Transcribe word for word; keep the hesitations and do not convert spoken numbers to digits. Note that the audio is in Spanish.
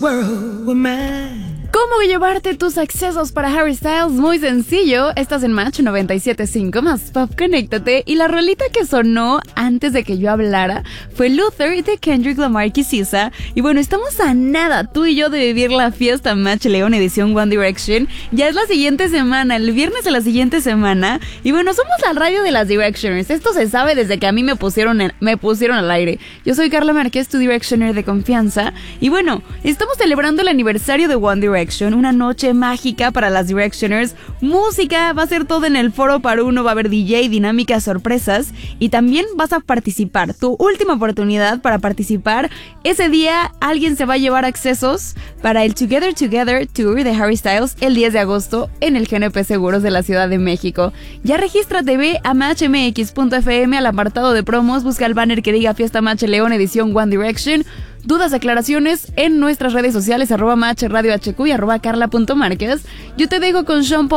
world were mine. ¿Cómo llevarte tus accesos para Harry Styles? Muy sencillo, estás en Match noventa y siete punto cinco más Pop, conéctate. Y la rolita que sonó antes de que yo hablara fue Luther de Kendrick Lamar y Sisa. Y bueno, estamos a nada, tú y yo, de vivir la fiesta Match León edición One Direction. Ya es la siguiente semana, el viernes de la siguiente semana. Y bueno, somos la radio de las Directioners. Esto se sabe desde que a mí me pusieron, en, me pusieron al aire. Yo soy Carla Márquez, tu Directioner de confianza. Y bueno, estamos celebrando el aniversario de One Direction. Una noche mágica para las Directioners. Música, va a ser todo en el foro para uno, va a haber D J, dinámicas, sorpresas. Y también vas a participar. Tu última oportunidad para participar. Ese día alguien se va a llevar accesos para el Together Together Tour de Harry Styles el diez de agosto en el G N P Seguros de la Ciudad de México. Ya regístrate, ve a match m x punto f m al apartado de promos, busca el banner que diga Fiesta Match León edición One Direction. Dudas, aclaraciones en nuestras redes sociales, arroba Match Radio H Q y arroba Carla punto Márquez. Yo te dejo con Sean Paul